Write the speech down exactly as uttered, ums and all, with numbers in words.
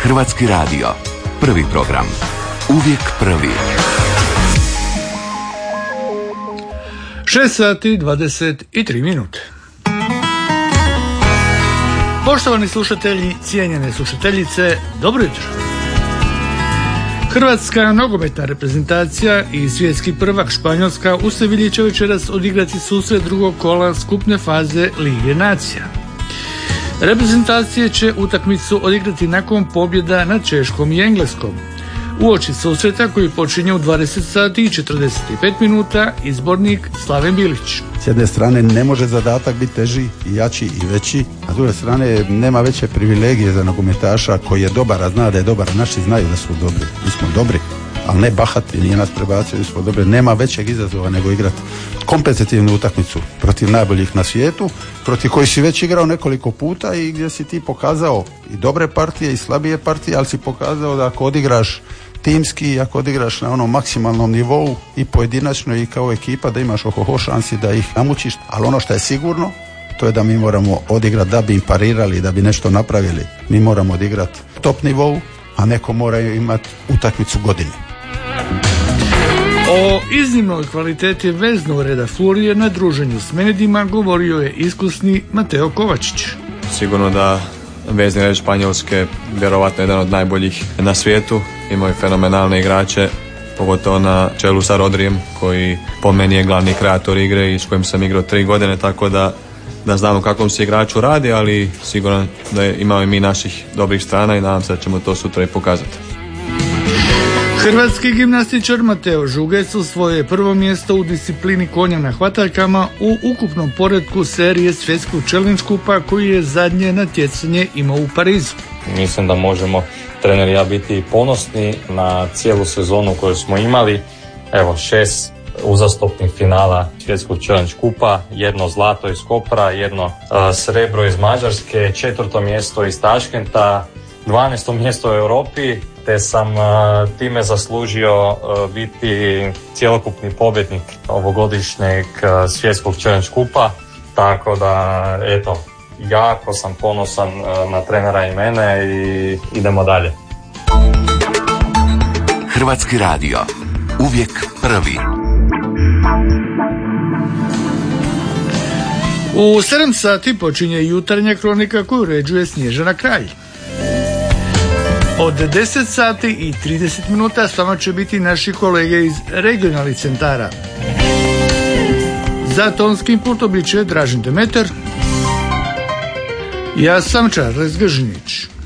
Hrvatski radio. Prvi program. Uvijek prvi. šest sati dvadeset tri minute. Poštovani slušatelji, cijenjene slušateljice, dobro jutro. Hrvatska nogometna reprezentacija i svjetski prvak Španjolska u Sevilji će večeras odigrati susret drugog kola skupne faze Lige nacija. Reprezentacije će utakmicu odigrati nakon pobjeda nad Češkom i Engleskom. Uoči susreta koji počinje u dvadeset sati i četrdeset pet minuta, izbornik Slaven Bilić. S jedne strane ne može zadatak biti teži i jači i veći, a s druge strane nema veće privilegije za nogometaša koji je dobar, a zna da je dobar, naši znaju da su dobri. Mi smo dobri, ali ne bahati, nije nas prebacio, mi smo dobri. Nema većeg izazova nego igrati kompetitivnu utakmicu protiv najboljih na svijetu, protiv koji si već igrao nekoliko puta i gdje si ti pokazao i dobre partije i slabije partije, ali si pokazao da ako odigraš timski, ako odigraš na onom maksimalnom nivou i pojedinačno i kao ekipa, da imaš ohoho šansi da ih namučiš, ali ono što je sigurno, to je da mi moramo odigrati da bi im parirali, da bi nešto napravili. Mi moramo odigrati top nivou, a neko mora imati utakmicu godine. O iznimnoj kvaliteti veznog reda Furije na druženju s medijima govorio je iskusni Mateo Kovačić. Sigurno da vezni red Španjolske vjerovatno jedan od najboljih na svijetu. Imaju fenomenalne igrače, pogotovo na čelu sa Rodrijem, koji po meni je glavni kreator igre i s kojim sam igrao tri godine, tako da da znamo kakvom se igraču radi, ali sigurno da imamo i mi naših dobrih strana i nadam se da ćemo to sutra i pokazati. Hrvatski gimnastičar Mateo Žugec osvojio prvo mjesto u disciplini konja na hvataljkama u ukupnom poretku serije svjetskog challenge kupa koji je zadnje natjecanje imao u Parizu. Mislim da možemo, trener i ja, biti ponosni na cijelu sezonu koju smo imali. Evo, šest uzastopnih finala svjetskog challenge kupa, jedno zlato iz Kopra, jedno uh, srebro iz Mađarske, četvrto mjesto iz Taškenta, dvanaesto mjesto u Europi, te sam uh, time zaslužio uh, biti cjelokupni pobjednik ovogodišnjeg uh, svjetskog challenge kupa, tako da eto, jako sam ponosan uh, na trenera i mene i idemo dalje. Hrvatski radio. Uvijek prvi. U sedam sati počinje jutarnja kronika koju uređuje Snježana Kralj. Od deset sati i trideset minuta s vama će biti naši kolege iz regionalnih centara. Za tonskim pultom bit će Dražen Demeter. Ja sam Charles Gržinić.